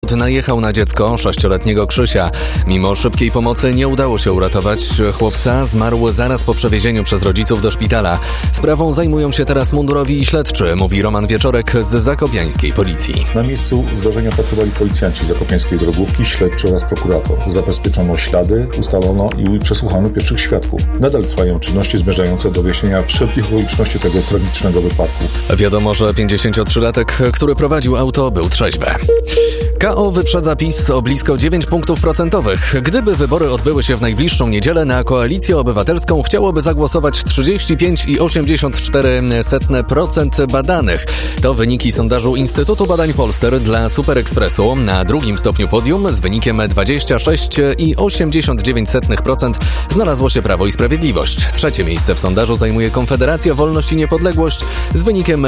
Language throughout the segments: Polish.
Najechał na dziecko 6-letniego Krzysia. Mimo szybkiej pomocy nie udało się uratować chłopca. Zmarł zaraz po przewiezieniu przez rodziców do szpitala. Sprawą zajmują się teraz mundurowi i śledczy, mówi Roman Wieczorek z zakopiańskiej policji. Na miejscu zdarzenia pracowali policjanci zakopiańskiej drogówki, śledczy oraz prokurator. Zabezpieczono ślady, ustalono i przesłuchano pierwszych świadków. Nadal trwają czynności zmierzające do wyjaśnienia wszelkich okoliczności tego tragicznego wypadku. Wiadomo, że 53-latek, który prowadził auto, był trzeźwy. KO wyprzedza PiS o blisko 9 punktów procentowych. Gdyby wybory odbyły się w najbliższą niedzielę, na Koalicję Obywatelską chciałoby zagłosować 35,84% badanych. To wyniki sondażu Instytutu Badań Polster dla Super Expressu. Na drugim stopniu podium z wynikiem 26,89% znalazło się Prawo i Sprawiedliwość. Trzecie miejsce w sondażu zajmuje Konfederacja Wolność i Niepodległość z wynikiem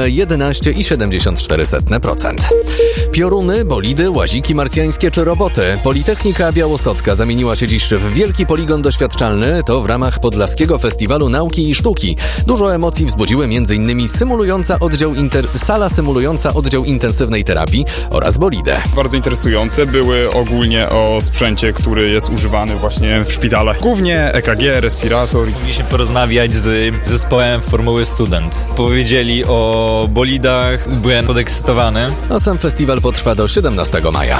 11,74%. Pioruny, bolidy, łaziki marsjańskie czy roboty. Politechnika Białostocka zamieniła się dziś w wielki poligon doświadczalny. To w ramach Podlaskiego Festiwalu Nauki i Sztuki. Dużo emocji wzbudziły m.in. sala symulująca oddział intensywnej terapii oraz bolidę. Bardzo interesujące były ogólnie o sprzęcie, który jest używany właśnie w szpitalach. Głównie EKG, respirator. Mogliśmy porozmawiać z zespołem Formuły Student. Powiedzieli o bolidach, byłem podekscytowany. A sam festiwal potrwa do 17 maja.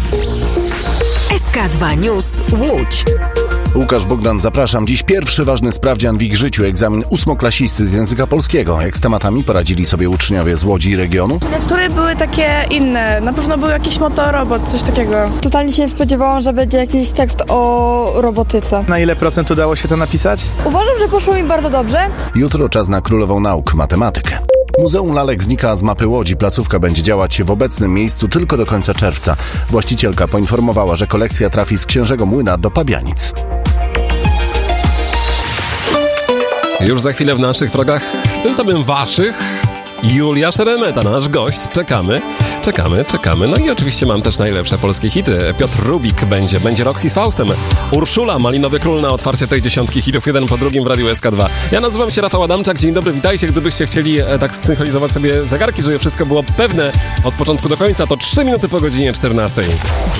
SK2 News Łódź. Łukasz Bogdan, zapraszam. Dziś pierwszy ważny sprawdzian w ich życiu, egzamin ósmoklasisty z języka polskiego. Jak z tematami poradzili sobie uczniowie z Łodzi i regionu? Niektóre były takie inne. Na pewno był jakiś motorobot, coś takiego. Totalnie się nie spodziewałam, że będzie jakiś tekst o robotyce. Na ile procent udało się to napisać? Uważam, że poszło mi bardzo dobrze. Jutro czas na królową nauk, matematykę. Muzeum Lalek znika z mapy Łodzi. Placówka będzie działać w obecnym miejscu tylko do końca czerwca. Właścicielka poinformowała, że kolekcja trafi z Księżego Młyna do Pabianic. Już za chwilę w naszych progach, tym samym waszych, Julia Szeremeta, nasz gość. Czekamy. No i oczywiście mam też najlepsze polskie hity. Piotr Rubik będzie Roxy z Faustem. Urszula, Malinowy Król na otwarcie tej dziesiątki hitów jeden po drugim w Radiu SK2. Ja nazywam się Rafał Adamczak. Dzień dobry, witajcie. Gdybyście chcieli tak zsynchronizować sobie zegarki, żeby wszystko było pewne od początku do końca, to 3 minuty po godzinie 14.